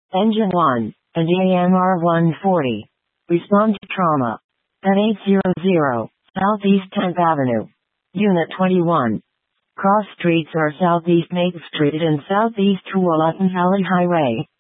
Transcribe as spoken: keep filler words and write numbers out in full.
Engine one, and A M R one forty. Respond to trauma. At eight hundred Southeast tenth Avenue. Unit twenty-one. Cross streets are Southeast Main Street and Southeast Tualatin Valley Highway.